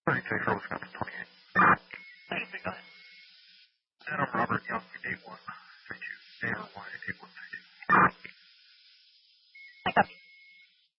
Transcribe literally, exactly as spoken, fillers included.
thirty-six, Earl Wisconsin, twenty-eight. Hey, big guy. And I'm Robert Young, eight one three two. A R Y eight one three two. I copy.